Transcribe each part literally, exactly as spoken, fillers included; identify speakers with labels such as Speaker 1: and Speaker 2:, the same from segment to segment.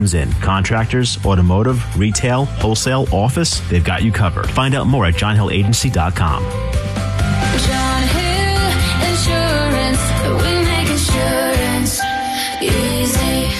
Speaker 1: in contractors, automotive, retail, wholesale, office, they've got you covered. Find out more at john hill agency dot com.
Speaker 2: John Hill Insurance, we make insurance easy.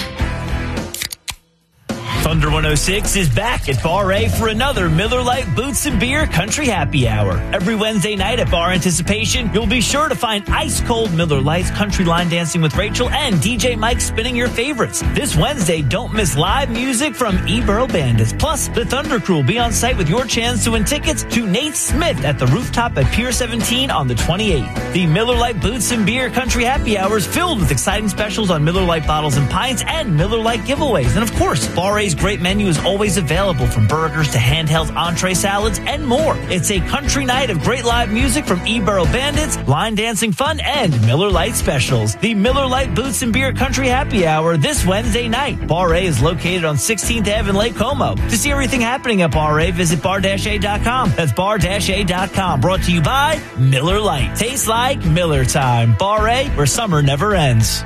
Speaker 3: Thunder one oh six is back at Bar A for another Miller Lite Boots and Beer Country Happy Hour. Every Wednesday night at Bar Anticipation, you'll be sure to find ice-cold Miller Lite's Country Line Dancing with Rachel and D J Mike spinning your favorites. This Wednesday, don't miss live music from E-Borough Bandits. Plus, the Thunder Crew will be on site with your chance to win tickets to Nate Smith at the rooftop at Pier seventeen on the twenty-eighth. The Miller Lite Boots and Beer Country Happy Hour is filled with exciting specials on Miller Lite bottles and pints and Miller Lite giveaways. And of course, Bar A's great menu is always available, from burgers to handheld entree salads and more. It's a country night of great live music from E-Borough Bandits, line dancing fun, and Miller Lite specials. The Miller Lite Boots and Beer Country Happy Hour this Wednesday night. Bar A is located on sixteenth Avenue in Lake Como. To see everything happening at Bar A, visit bar a dot com. That's bar a dot com. Brought to you by Miller Lite. Tastes like Miller time. Bar A, where summer never ends.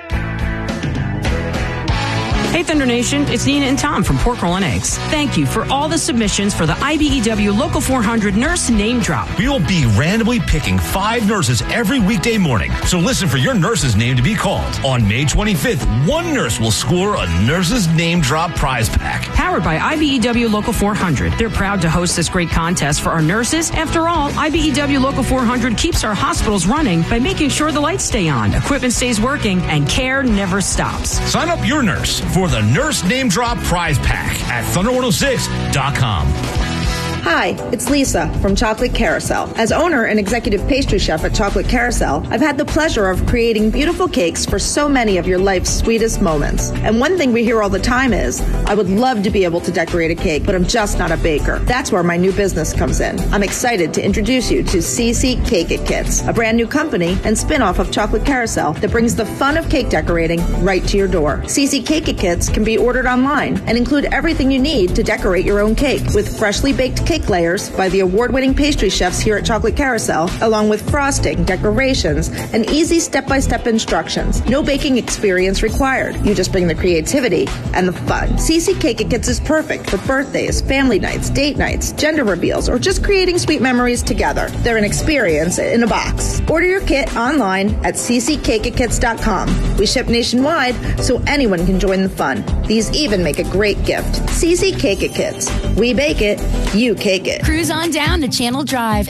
Speaker 4: Hey Thunder Nation, it's Nina and Tom from Pork Roll and Eggs. Thank you for all the submissions for the I B E W Local four hundred Nurse Name Drop.
Speaker 5: We will be randomly picking five nurses every weekday morning. So listen for your nurse's name to be called. On May twenty-fifth, one nurse will score a Nurse's Name Drop prize pack.
Speaker 4: Powered by I B E W Local four hundred. They're proud to host this great contest for our nurses. After all, I B E W Local four hundred keeps our hospitals running by making sure the lights stay on, equipment stays working, and care never stops.
Speaker 5: Sign up your nurse for the Nurse Name Drop prize pack at thunder one oh six dot com.
Speaker 6: Hi, it's Lisa from Chocolate Carousel. As owner and executive pastry chef at Chocolate Carousel, I've had the pleasure of creating beautiful cakes for so many of your life's sweetest moments. And one thing we hear all the time is, I would love to be able to decorate a cake, but I'm just not a baker. That's where my new business comes in. I'm excited to introduce you to C C Cake It Kits, a brand new company and spin-off of Chocolate Carousel that brings the fun of cake decorating right to your door. C C Cake It Kits can be ordered online and include everything you need to decorate your own cake, with freshly baked cake layers by the award-winning pastry chefs here at Chocolate Carousel, along with frosting, decorations, and easy step-by-step instructions. No baking experience required. You just bring the creativity and the fun. C C Cake It Kits is perfect for birthdays, family nights, date nights, gender reveals, or just creating sweet memories together. They're an experience in a box. Order your kit online at c c cake it kits dot com. We ship nationwide, so anyone can join the fun. These even make a great gift. C C Cake It Kits. We bake it, you cake it.
Speaker 7: Cruise on down to Channel Drive